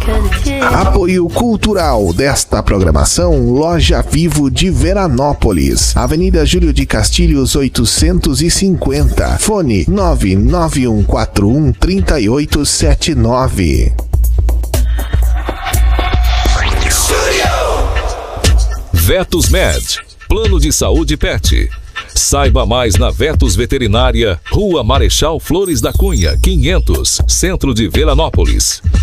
Apoio cultural desta programação: Loja Vivo de Veranópolis, Avenida Júlio de Castilhos 850, fone 991413879. Vetos Med, Plano de Saúde Pet. Saiba mais na Vetos Veterinária, Rua Marechal Flores da Cunha, 500, Centro de Veranópolis.